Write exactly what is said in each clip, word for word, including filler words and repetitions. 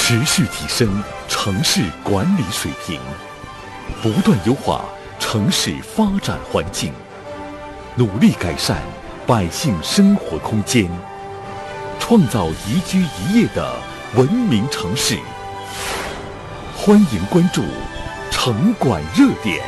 持续提升城市管理水平，不断优化城市发展环境，努力改善百姓生活空间，创造宜居宜业的文明城市。欢迎关注城管热点。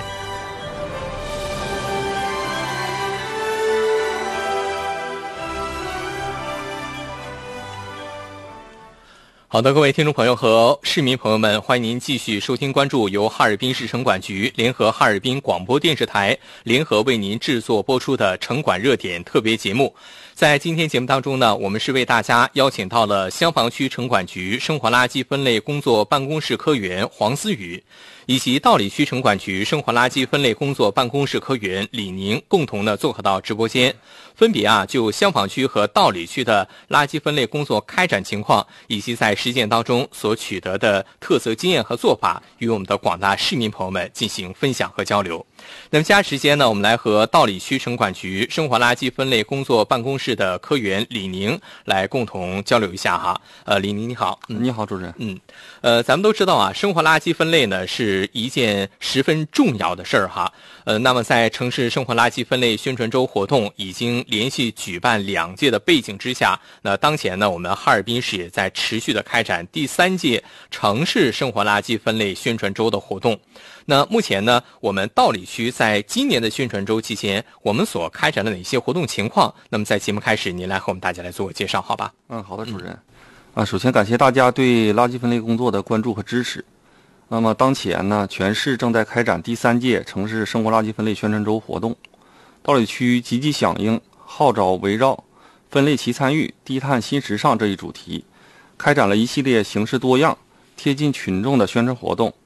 好的，各位听众朋友和市民朋友们，欢迎您继续收听关注由哈尔滨市城管局联合哈尔滨广播电视台联合为您制作播出的城管热点特别节目。在今天节目当中呢，我们是为大家邀请到了香坊区城管局生活垃圾分类工作办公室科员黄思雨，以及道里区城管局生活垃圾分类工作办公室科员李宁共同呢做客到直播间，分别啊就香坊区和道里区的垃圾分类工作开展情况，以及在实践当中所取得的特色经验和做法，与我们的广大市民朋友们进行分享和交流。那么接下来时间呢，我们来和道里区城管局生活垃圾分类工作办公室的科员李宁来共同交流一下哈。呃，李宁你好。 嗯、你好，主持人。 嗯，呃，咱们都知道啊，生活垃圾分类呢是一件十分重要的事儿哈。呃，那么在城市生活垃圾分类宣传周活动已经连续举办两届的背景之下，那当前呢，我们哈尔滨市也在持续的开展第三届城市生活垃圾分类宣传周的活动。那目前呢，我们道里区在今年的宣传周期间，我们所开展的哪些活动情况？那么在节目开始，您来和我们大家来做个介绍，好吧？ 嗯，好的，主任。嗯、啊，首先感谢大家对垃圾分类工作的关注和支持。那么当前呢，全市正在开展第三届城市生活垃圾分类宣传周活动，道里区积极响应号召，围绕分类齐参与、低碳新时尚这一主题，开展了一系列形式多样、贴近群众的宣传活动。